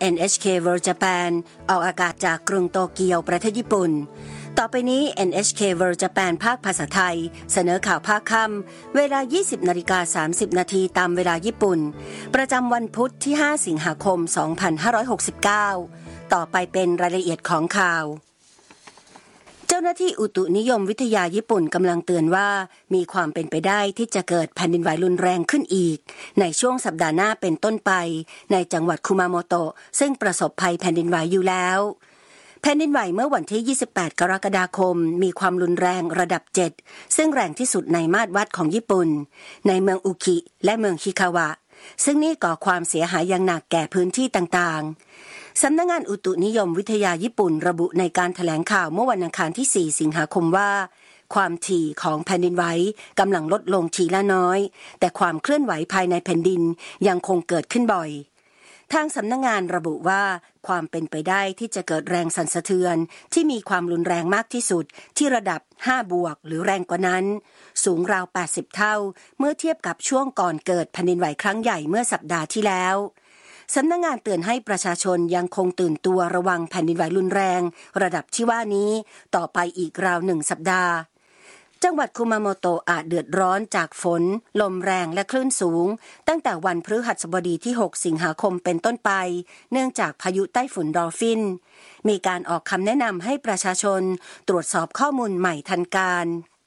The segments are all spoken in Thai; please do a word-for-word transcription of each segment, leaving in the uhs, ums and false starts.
เอ็น เอช เค World Japan ออกอากาศจากกรุงโตเกียวประเทศญี่ปุ่นต่อไปนี้ เอ็น เอช เค World Japan ภาคภาษาไทยเสนอข่าวภาคค่ำเวลา ยี่สิบนาฬิกาสามสิบนาทีตามเวลาญี่ปุ่นประจำวันพุธที่ห้าสิงหาคมสองพันห้าร้อยหกสิบเก้าต่อไปเป็นรายละเอียดของข่าวเจ้าหน้าที่อุตุนิยมวิทยาญี่ปุ่นกำลังเตือนว่ามีความเป็นไปได้ที่จะเกิดแผ่นดินไหวรุนแรงขึ้นอีกในช่วงสัปดาห์หน้าเป็นต้นไปในจังหวัดคุมาโมโตะซึ่งประสบภัยแผ่นดินไหวอยู่แล้วแผ่นดินไหวเมื่อวันที่ยี่สิบแปดกรกฎาคมมีความรุนแรงระดับเจ็ดซึ่งแรงที่สุดในมาตรวัดของญี่ปุ่นในเมืองอุคิและเมืองฮิคาวะซึ่งนี่ก่อความเสียหายอย่างหนักแก่พื้นที่ต่างๆสำนักงานอุตุนิยมวิทยาญี่ปุ่นระบุในการแถลงข่าวเมื่อวันอังคารที่สี่สิงหาคมว่าความถี่ของแผ่นดินไหวกำลังลดลงทีละน้อยแต่ความเคลื่อนไหวภายในแผ่นดินยังคงเกิดขึ้นบ่อยทางสำนักงานระบุว่าความเป็นไปได้ที่จะเกิดแรงสั่นสะเทือนที่มีความรุนแรงมากที่สุดที่ระดับห้าบวกหรือแรงกว่านั้นสูงราวแปดสิบเท่าเมื่อเทียบกับช่วงก่อนเกิดแผ่นดินไหวครั้งใหญ่เมื่อสัปดาห์ที่แล้วสำนักงานเตือนให้ประชาชนยังคงตื่นตัวระวังแผ่นดินไหวรุนแรงระดับที่ว่านี้ต่อไปอีกราวหนึ่งสัปดาห์จังหวัดคุมาโมโตะอาจเดือดร้อนจากฝนลมแรงและคลื่นสูงตั้งแต่วันพฤหัสบดีที่หกสิงหาคมเป็นต้นไปเนื่องจากพายุไต้ฝุ่นดอลฟินมีการออกคำแนะนำให้ประชาชนตรวจสอบข้อมูลใหม่ทันการ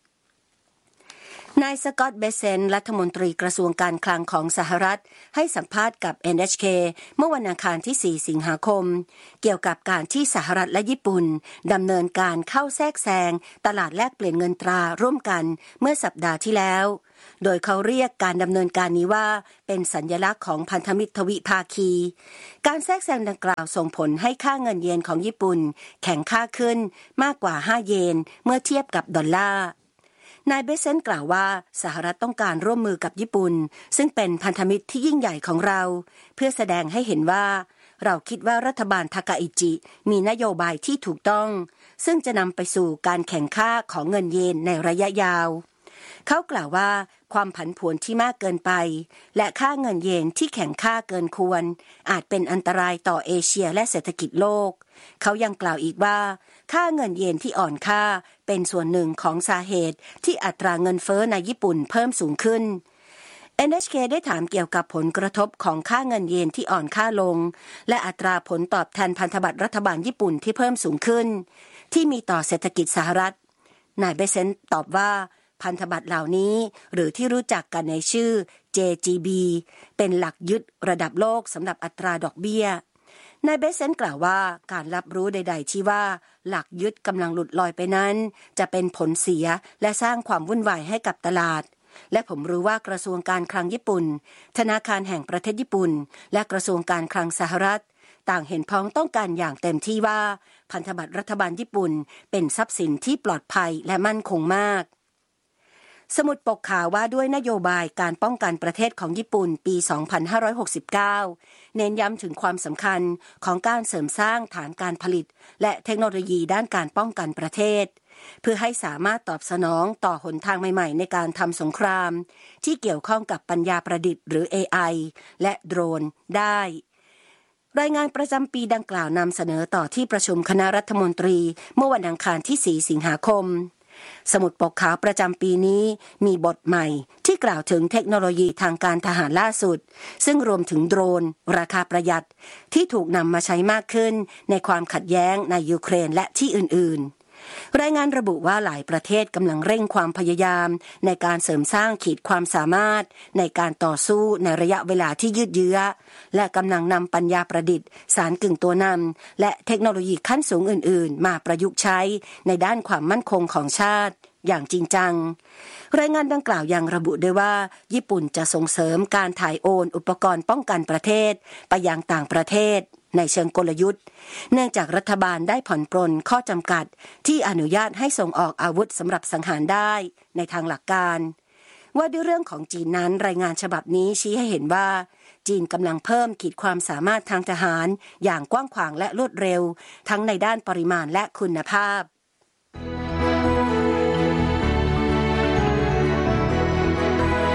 นายสกอตต์ เบเซนรัฐมนตรีกระทรวงการคลังของสหรัฐให้สัมภาษณ์กับ เอ็น เอช เค เมื่อวันอังคารที่สี่สิงหาคมเกี่ยวกับการที่สหรัฐและญี่ปุ่นดำเนินการเข้าแทรกแซงตลาดแลกเปลี่ยนเงินตราร่วมกันเมื่อสัปดาห์ที่แล้วโดยเขาเรียกการดำเนินการนี้ว่าเป็นสัญลักษณ์ของพันธมิตรทวิภาคีการแทรกแซงดังกล่าวส่งผลให้ค่าเงินเยนของญี่ปุ่นแข็งค่าขึ้นมากกว่าห้าเยนเมื่อเทียบกับดอลลาร์นายเบเซนกล่าวว่าสหรัฐต้องการร่วมมือกับญี่ปุ่นซึ่งเป็นพันธมิตรที่ยิ่งใหญ่ของเราเพื่อแสดงให้เห็นว่าเราคิดว่ารัฐบาลทากาอิจิมีนโยบายที่ถูกต้องซึ่งจะนำไปสู่การแข่งค่าของเงินเยนในระยะยาวเขากล่าวว่าความผันผวนที่มากเกินไปและค่าเงินเยนที่แข็งค่าเกินควรอาจเป็นอันตรายต่อเอเชียและเศรษฐกิจโลกเขายังกล่าวอีกว่าค่าเงินเยนที่อ่อนค่าเป็นส่วนหนึ่งของสาเหตุที่อัตราเงินเฟ้อในญี่ปุ่นเพิ่มสูงขึ้น เอ็น เอช เค ได้ถามเกี่ยวกับผลกระทบของค่าเงินเยนที่อ่อนค่าลงและอัตราผลตอบแทนพันธบัตรรัฐบาลญี่ปุ่นที่เพิ่มสูงขึ้นที่มีต่อเศรษฐกิจสหรัฐนายเบเซนตอบว่าพันธบัตรเหล่านี้หรือที่รู้จักกันในชื่อ เจ จี บี เป็นหลักยึดระดับโลกสำหรับอัตราดอกเบี้ยนายเบเซนกล่าวว่าการรับรู้ใดๆที่ว่าหลักยึดกำลังหลุดลอยไปนั้นจะเป็นผลเสียและสร้างความวุ่นวายให้กับตลาดและผมรู้ว่ากระทรวงการคลังญี่ปุ่นธนาคารแห่งประเทศญี่ปุ่นและกระทรวงการคลังสหรัฐต่างเห็นพ้องต้องการอย่างเต็มที่ว่าพันธบัตรรัฐบาลญี่ปุ่นเป็นทรัพย์สินที่ปลอดภัยและมั่นคงมากสมุดปกข่าวว่าด้วยนโยบายการป้องกันประเทศของญี่ปุ่นปี สองพันห้าร้อยหกสิบเก้า เน้นย้ำถึงความสำคัญของการเสริมสร้างฐานการผลิตและเทคโนโลยีด้านการป้องกันประเทศเพื่อให้สามารถตอบสนองต่อหนทางใหม่ๆในการทำสงครามที่เกี่ยวข้องกับปัญญาประดิษฐ์หรือ เอ ไอ และโดรนได้รายงานประจำปีดังกล่าวนำเสนอต่อที่ประชุมคณะรัฐมนตรีเมื่อวันอังคารที่สี่สิงหาคมสมุดปกขาวประจำปีนี้มีบทใหม่ที่กล่าวถึงเทคโนโลยีทางการทหารล่าสุดซึ่งรวมถึงโดรนราคาประหยัดที่ถูกนำมาใช้มากขึ้นในความขัดแย้งในยูเครนและที่อื่นๆรายงานระบุว่าหลายประเทศกำลังเร่งความพยายามในการเสริมสร้างขีดความสามารถในการต่อสู้ในระยะเวลาที่ยืดเยื้อและกำลังนำปัญญาประดิษฐ์สารกึ่งตัวนำและเทคโนโลยีขั้นสูงอื่นๆมาประยุกต์ใช้ในด้านความมั่นคงของชาติอย่างจริงจังรายงานดังกล่าวยังระบุด้วยว่าญี่ปุ่นจะส่งเสริมการถ่ายโอนอุปกรณ์ป้องกันประเทศไปยังต่างประเทศในเชิงกลยุทธ์เนื่องจากรัฐบาลได้ผ่อนปรนข้อจำกัดที่อนุญาตให้ส่งออกอาวุธสำหรับสังหารได้ในทางหลักการว่าด้วยเรื่องของจีนนั้นรายงานฉบับนี้ชี้ให้เห็นว่าจีนกำลังเพิ่มขีดความสามารถทางทหารอย่างกว้างขวางและรวดเร็วทั้งในด้านปริมาณและคุณภาพ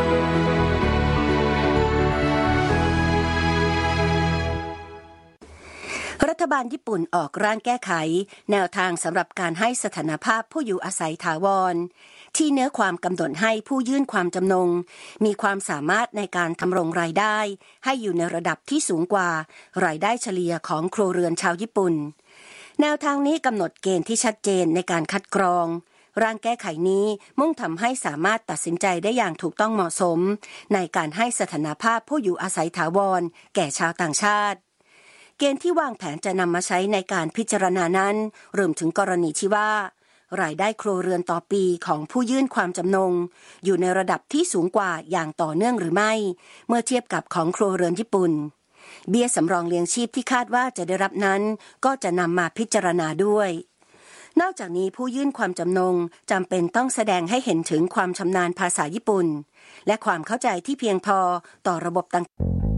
นฐบาลญี่ปุ่นออกร่างแก้ไขแนวทางสำหรับการให้สถานภาพผู้อยู่อาศัยถาวรที่เนื้อความกำหนดให้ผู้ยื่นความจำนงมีความสามารถในการทำรงรายได้ให้อยู่ในระดับที่สูงกว่ารายได้เฉลี่ยของครัวเรือนชาวญี่ปุ่นแนวทางนี้กำหนดเกณฑ์ที่ชัดเจนในการคัดกรองร่างแก้ไขนี้มุ่งทำให้สามารถตัดสินใจได้อย่างถูกต้องเหมาะสมในการให้สถานภาพผู้อยู่อาศัยถาวรแก่ชาวต่างชาติเกณฑ์ที่วางแผนจะนำมาใช้ในการพิจารณานั้นรวมถึงกรณีที่ว่ารายได้ครัวเรือนต่อปีของผู้ยื่นความจำนงอยู่ในระดับที่สูงกว่าอย่างต่อเนื่องหรือไม่เมื่อเทียบกับของครัวเรือนญี่ปุ่นเบี้ยสำรองเลี้ยงชีพที่คาดว่าจะได้รับนั้นก็จะนำมาพิจารณาด้วยนอกจากนี้ผู้ยื่นความจำนงจำเป็นต้องแสดงให้เห็นถึงความชำนาญภาษาญี่ปุ่นและความเข้าใจที่เพียงพอต่อระบบต่าง